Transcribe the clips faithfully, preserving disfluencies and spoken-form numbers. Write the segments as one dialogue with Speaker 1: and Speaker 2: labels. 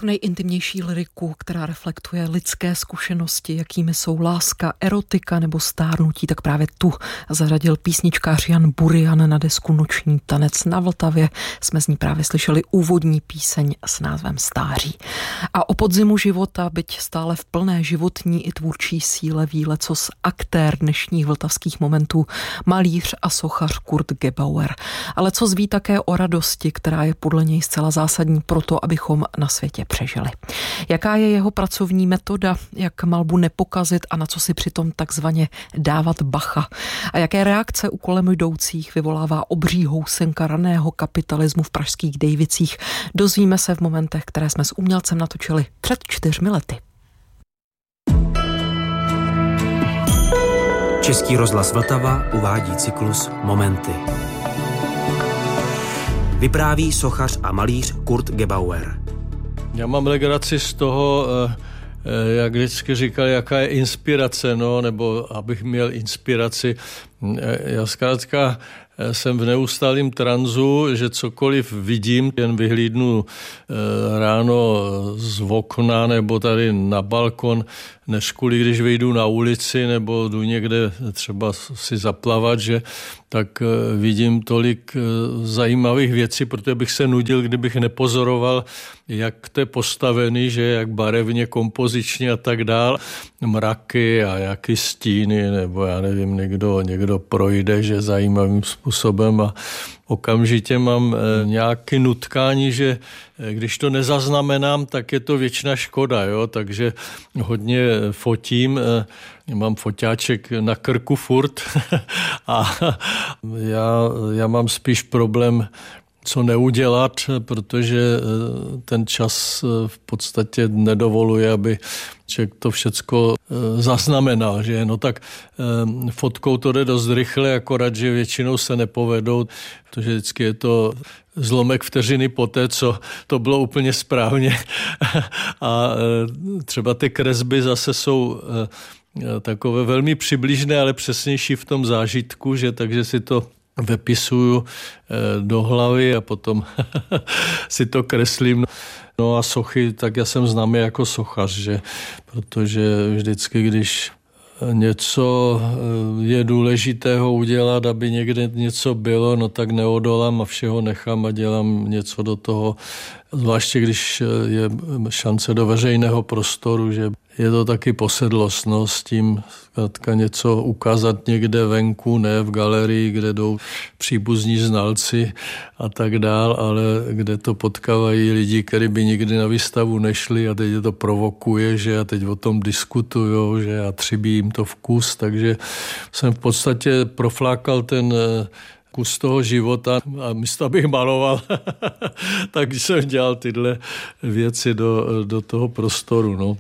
Speaker 1: tu nejintimnější lyriku, která reflektuje lidské zkušenosti, jakými jsou láska, erotika nebo stárnutí, tak právě tu zařadil písničkář Jan Burian na desku Noční tanec na Vltavě. Jsme z ní právě slyšeli úvodní píseň s názvem Stáří. A o podzimu života, byť stále v plné životní i tvůrčí síle, ví lecos aktér dnešních vltavských momentů, malíř a sochař Kurt Gebauer. Ale co ví také o radosti, která je podle něj zcela zásadní pro to, abychom na světě přežili. Jaká je jeho pracovní metoda, jak malbu nepokazit a na co si přitom takzvaně dávat bacha? A jaké reakce u kolem jdoucích vyvolává obří housenka raného kapitalismu v pražských Dejvicích? Dozvíme se v momentech, které jsme s umělcem natočili před čtyřmi lety.
Speaker 2: Český rozhlas Vltava uvádí cyklus Momenty. Vypráví sochař a malíř Kurt Gebauer.
Speaker 3: Já mám legraci z toho, jak vždycky říkal, jaká je inspirace, no, nebo abych měl inspiraci. Já zkrátka jsem v neustálém tranzu, že cokoliv vidím, jen vyhlídnu ráno z okna nebo tady na balkon, než kvůli, když vyjdu na ulici nebo jdu někde třeba si zaplavat, že tak vidím tolik zajímavých věcí, protože bych se nudil, kdybych nepozoroval, jak to je postavený, že jak barevně, kompozičně a tak dál, mraky a jaký stíny, nebo já nevím, někdo, někdo projde, že zajímavým způsobem a okamžitě mám nějaké nutkání, že když to nezaznamenám, tak je to věčná škoda, jo? Takže hodně fotím, mám foťáček na krku furt a já, já mám spíš problém co neudělat, protože ten čas v podstatě nedovoluje, aby člověk to všecko zaznamenal, že no tak fotkou to jde dost rychle, akorát, že většinou se nepovedou, protože vždycky je to zlomek vteřiny poté, co to bylo úplně správně a třeba ty kresby zase jsou takové velmi přibližné, ale přesnější v tom zážitku, že takže si to vypisuju do hlavy a potom si to kreslím. No a sochy, tak já jsem známý jako sochař, že, protože vždycky, když něco je důležitého udělat, aby někde něco bylo, no tak neodolám a všeho nechám a dělám něco do toho. Zvláště když je šance do veřejného prostoru, že je to taky posedlost, no, s tím zkrátka něco ukázat někde venku, ne v galerii, kde jdou příbuzní znalci a tak dál, ale kde to potkávají lidi, kteří by nikdy na výstavu nešli a teď je to provokuje, že a teď o tom diskutujou, že a třibí jim to vkus, takže jsem v podstatě proflákal ten kus toho života a místo abych maloval, tak jsem dělal tyhle věci do, do toho prostoru, no.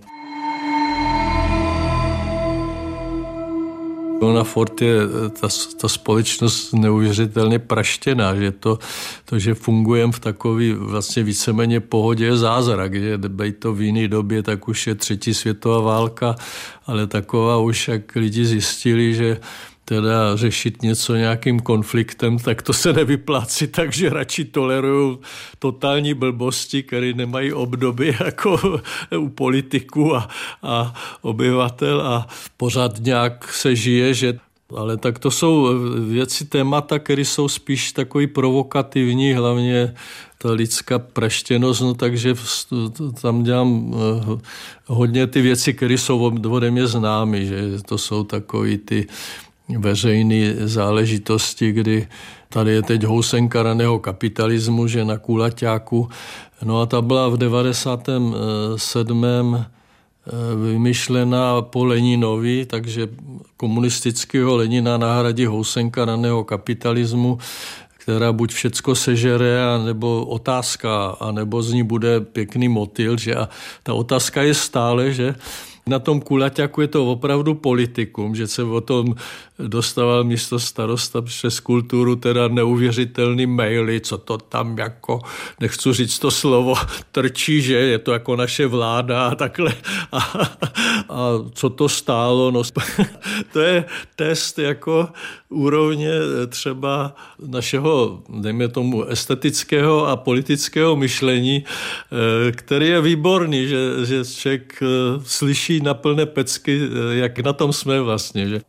Speaker 3: Na fort je ta, ta společnost neuvěřitelně praštěná, že to, to že fungujeme v takové vlastně víceméně pohodě je zázrak, že bejt to v jiné době, tak už je třetí světová válka, ale taková už, jak lidi zjistili, že teda řešit něco nějakým konfliktem, tak to se nevyplácí, takže radši tolerují totální blbosti, které nemají obdoby jako u politiků a, a obyvatel a pořád nějak se žije, že ale tak to jsou věci, témata, které jsou spíš takový provokativní, hlavně ta lidská praštěnost, no takže tam dělám hodně ty věci, které jsou ode mě známy, že to jsou takový ty veřejné záležitosti, kdy tady je teď housenka raného kapitalismu, že na Kulaťáku. No a ta byla v devadesátém sedmém vymyšlená po Leninovi, takže komunistického Lenina nahradí housenka raného kapitalismu, která buď všecko sežere, nebo otázka, anebo z ní bude pěkný motýl, že a ta otázka je stále, že Na tom kulaťáku je to opravdu politikum, že se o tom dostával místo starosta přes kulturu, teda neuvěřitelný maily, co to tam jako, nechci říct to slovo, trčí, že je to jako naše vláda a takhle. A, a co to stálo? No, to je test jako úrovně třeba našeho, dejme tomu, estetického a politického myšlení, který je výborný, že, že člověk slyší na plné pecky, jak na tom jsme vlastně. Že?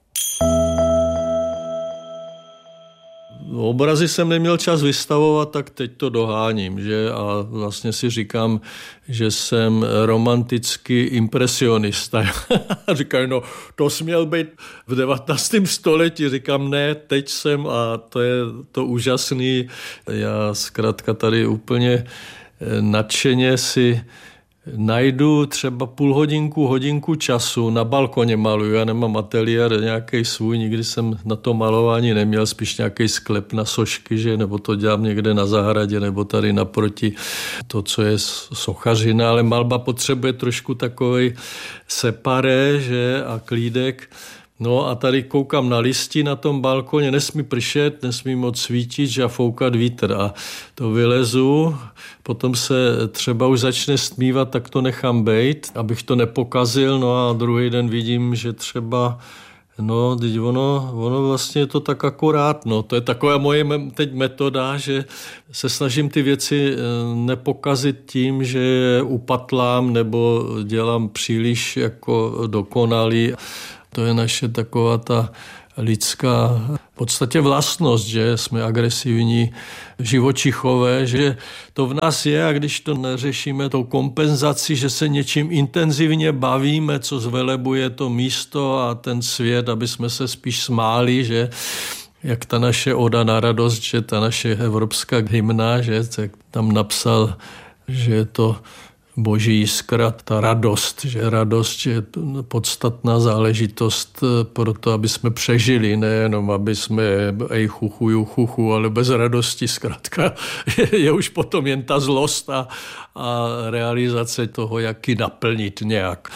Speaker 3: Obrazy jsem neměl čas vystavovat, tak teď to doháním, že? A vlastně si říkám, že jsem romantický impresionista. Říkají, no to jsi měl být v devatenáctém století. Říkám, ne, teď jsem a to je to úžasný. Já zkrátka tady úplně nadšeně si najdu třeba půl hodinku, hodinku času, na balkoně maluju, já nemám ateliér nějaký svůj, nikdy jsem na to malování neměl, spíš nějaký sklep na sošky, že, nebo to dělám někde na zahradě, nebo tady naproti to, co je sochařina, ale malba potřebuje trošku takovej separé, že, a klídek. No a tady koukám na listi na tom balkoně, nesmí pršet, nesmí moc svítit a foukat vítr a to vylezu, potom se třeba už začne stmívat, tak to nechám bejt, abych to nepokazil, no a druhý den vidím, že třeba no, teď ono, ono vlastně je to tak akorát, no, to je taková moje teď metoda, že se snažím ty věci nepokazit tím, že je upatlám nebo dělám příliš jako dokonalý. To je naše taková ta lidská v podstatě vlastnost, že jsme agresivní živočichové, že to v nás je a když to neřešíme tou kompenzací, že se něčím intenzivně bavíme, co zvelebuje to místo a ten svět, aby jsme se spíš smáli, že jak ta naše oda na radost, že ta naše evropská hymna, že tak tam napsal, že je to boží jiskra, ta radost, že radost je podstatná záležitost pro to, aby jsme přežili, nejenom aby jsme ej chuchu, ju chuchu, ale bez radosti zkrátka je, je už potom jen ta zlost a, a realizace toho, jak ji naplnit nějak.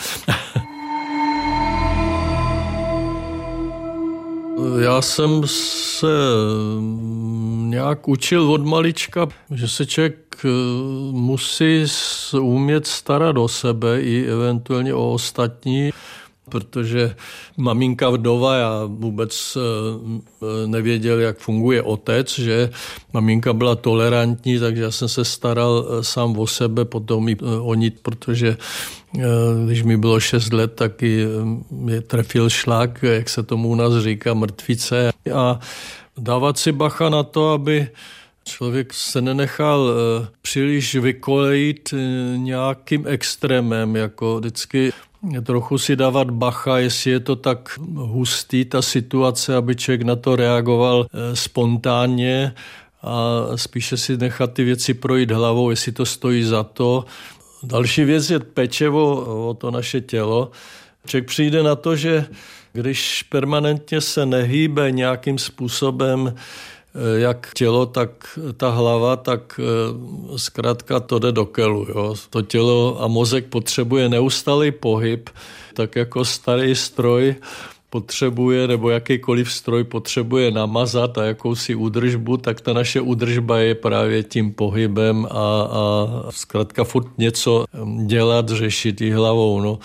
Speaker 3: Já jsem se nějak učil od malička, že se člověk musí umět starat o sebe i eventuálně o ostatní, protože maminka vdova, já vůbec nevěděl, jak funguje otec, že maminka byla tolerantní, takže já jsem se staral sám o sebe, potom i o ní, protože když mi bylo šest let, tak mě trefil šlak, jak se tomu u nás říká, mrtvice. A dávat si bacha na to, aby člověk se nenechal příliš vykolejit nějakým extrémem, jako vždycky trochu si dávat bacha, jestli je to tak hustý, ta situace, aby člověk na to reagoval spontánně a spíše si nechat ty věci projít hlavou, jestli to stojí za to. Další věc je péče o, o to naše tělo. Člověk přijde na to, že když permanentně se nehýbe nějakým způsobem, jak tělo, tak ta hlava, tak zkrátka to jde do kelu. Jo. To tělo a mozek potřebuje neustálý pohyb, tak jako starý stroj potřebuje, nebo jakýkoliv stroj potřebuje namazat a jakousi údržbu, tak ta naše údržba je právě tím pohybem a, a zkrátka furt něco dělat, řešit i hlavou. No.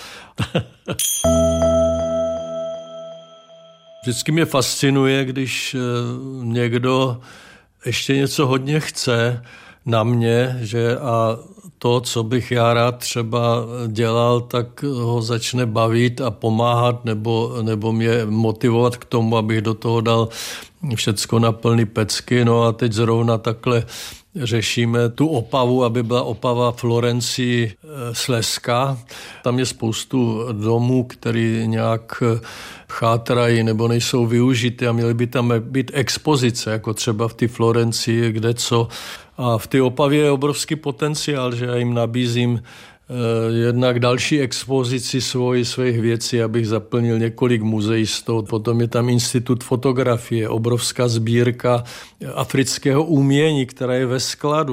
Speaker 3: Vždycky mě fascinuje, když někdo ještě něco hodně chce na mě, že a to, co bych já rád třeba dělal, tak ho začne bavit a pomáhat nebo, nebo mě motivovat k tomu, abych do toho dal všecko na plný pecky. No a teď zrovna takhle řešíme tu Opavu, aby byla Opava Florencii Slezska. Tam je spoustu domů, které nějak chátrají nebo nejsou využity a měly by tam být expozice, jako třeba v té Florencii, kde co. A v té Opavě je obrovský potenciál, že já jim nabízím jednak další expozici svoji, svých věcí, abych zaplnil několik muzeí z toho. Potom je tam institut fotografie, obrovská sbírka afrického umění, která je ve skladu.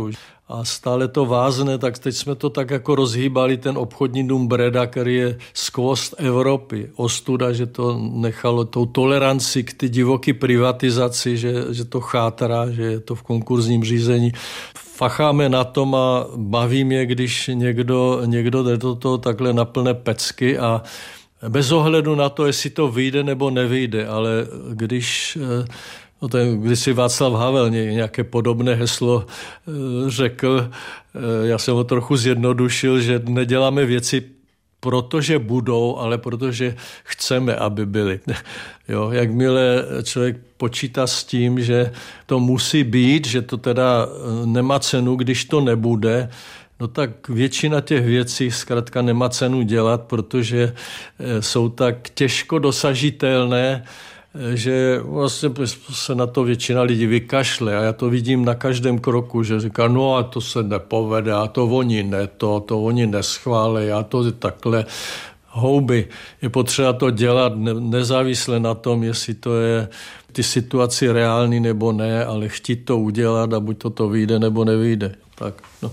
Speaker 3: a stále to vázne, tak teď jsme to tak jako rozhýbali, ten obchodní dům Breda, který je skvost Evropy. Ostuda, že to nechalo tou toleranci k ty divoké privatizaci, že, že to chátrá, že je to v konkurzním řízení. Facháme na tom a baví mě, když někdo, někdo jde do toho takhle na plné pecky a bez ohledu na to, jestli to vyjde nebo nevyjde, ale když... No ten, když si Václav Havel nějaké podobné heslo řekl, já jsem ho trochu zjednodušil, že neděláme věci protože budou, ale protože chceme, aby byly. Jo, jakmile člověk počítá s tím, že to musí být, že to teda nemá cenu, když to nebude, no tak většina těch věcí zkrátka nemá cenu dělat, protože jsou tak těžko dosažitelné, že vlastně se na to většina lidí vykašle a já to vidím na každém kroku, že říká, no a to se nepovede, a to oni ne, to, to oni neschválí, a to takhle houby. Je potřeba to dělat nezávisle na tom, jestli to je ty situaci reální nebo ne, ale chtít to udělat a buď to to vyjde nebo nevyjde. Tak, no.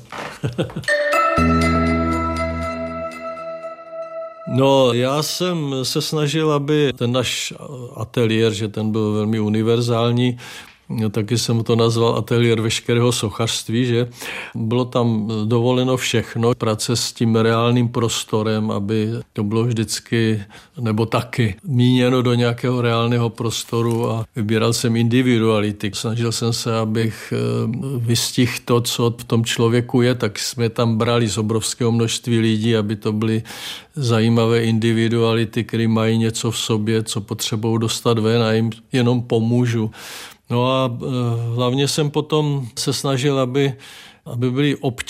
Speaker 3: No, já jsem se snažil, aby ten náš ateliér, že ten byl velmi univerzální, taky jsem to nazval ateliér veškerého sochařství, že bylo tam dovoleno všechno, práce s tím reálným prostorem, aby to bylo vždycky, nebo taky, míněno do nějakého reálného prostoru a vybíral jsem individuality. Snažil jsem se, abych vystihl to, co v tom člověku je, tak jsme tam brali z obrovského množství lidí, aby to byly zajímavé individuality, které mají něco v sobě, co potřebují dostat ven a jim jenom pomůžu. No a hlavně jsem potom se snažil, aby, aby byli občas